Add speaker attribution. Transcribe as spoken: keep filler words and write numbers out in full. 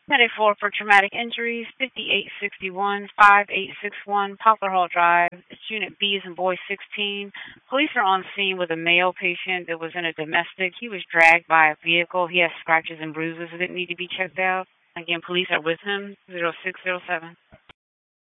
Speaker 1: ten four for traumatic injuries, fifty-eight sixty-one, five eight six one, Poplar Hall Drive. It's Unit B as in boy sixteen. Police are on scene with a male patient that was in a domestic. He was dragged by a vehicle. He has scratches and bruises that need to be checked out. Again, police are with him, zero six zero seven.